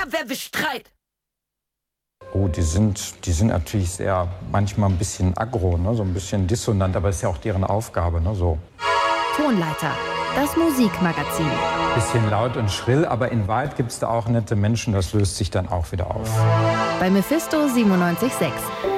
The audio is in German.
wer bestreitet? Oh, die sind natürlich manchmal ein bisschen aggro, ne? So ein bisschen dissonant, aber es ist ja auch deren Aufgabe, ne? So. Tonleiter, das Musikmagazin. Bisschen laut und schrill, aber in Wahrheit gibt es da auch nette Menschen, das löst sich dann auch wieder auf. Bei Mephisto 97.6.